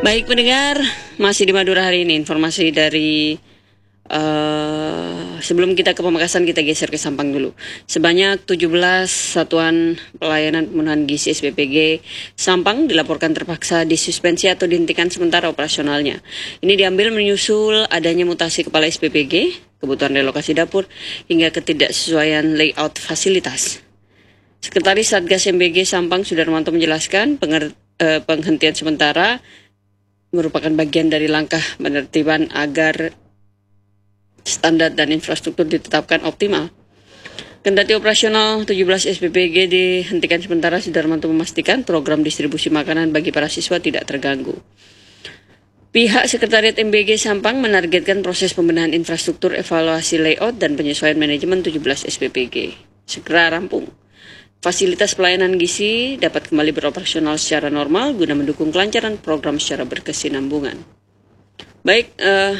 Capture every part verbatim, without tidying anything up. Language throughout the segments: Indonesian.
Baik pendengar, masih di Madura hari ini informasi dari uh, sebelum kita ke Pamekasan, kita geser ke Sampang dulu. Sebanyak tujuh belas satuan pelayanan pemenuhan gizi S P P G Sampang dilaporkan terpaksa disuspensi atau dihentikan sementara operasionalnya. Ini diambil menyusul adanya mutasi kepala S P P G, kebutuhan relokasi dapur, hingga ketidaksesuaian layout fasilitas. Sekretaris Satgas M B G Sampang Sudarmanto menjelaskan penger, uh, penghentian sementara merupakan bagian dari langkah penertiban agar standar dan infrastruktur ditetapkan optimal. Kendati operasional tujuh belas S P P G dihentikan sementara, Sudarmanto memastikan program distribusi makanan bagi para siswa tidak terganggu. Pihak Sekretariat M B G Sampang menargetkan proses pembenahan infrastruktur, evaluasi layout, dan penyesuaian manajemen tujuh belas S P P G segera rampung. Fasilitas pelayanan gizi dapat kembali beroperasional secara normal guna mendukung kelancaran program secara berkesinambungan. Baik, uh,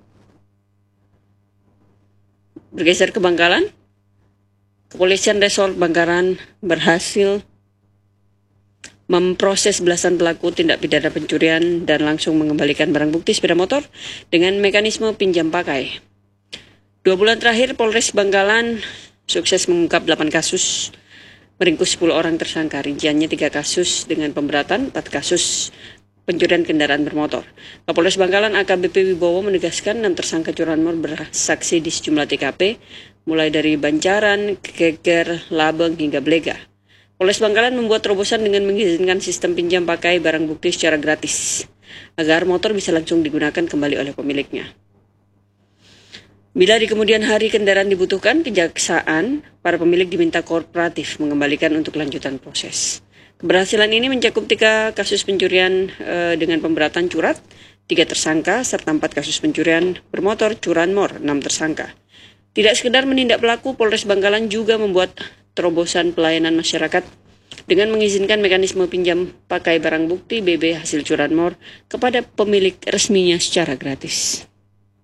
bergeser ke Bangkalan. Kepolisian Resort Bangkalan berhasil memproses belasan pelaku tindak pidana pencurian dan langsung mengembalikan barang bukti sepeda motor dengan mekanisme pinjam pakai. Dua bulan terakhir, Polres Bangkalan sukses mengungkap delapan kasus, meringkus sepuluh orang tersangka, rinciannya tiga kasus dengan pemberatan, empat kasus pencurian kendaraan bermotor. Kapolres Bangkalan A K B P Wibowo menegaskan enam tersangka curanmor bersaksi di sejumlah T K P, mulai dari Banjaran, Geger, Labeng, hingga Blega. Polres Bangkalan membuat terobosan dengan mengizinkan sistem pinjam pakai barang bukti secara gratis, agar motor bisa langsung digunakan kembali oleh pemiliknya. Bila di kemudian hari kendaraan dibutuhkan, kejaksaan, para pemilik diminta kooperatif mengembalikan untuk lanjutan proses. Keberhasilan ini mencakup tiga kasus pencurian e, dengan pemberatan curat, tiga tersangka, serta empat kasus pencurian bermotor curanmor, enam tersangka. Tidak sekedar menindak pelaku, Polres Bangkalan juga membuat terobosan pelayanan masyarakat dengan mengizinkan mekanisme pinjam pakai barang bukti B B hasil curanmor kepada pemilik resminya secara gratis.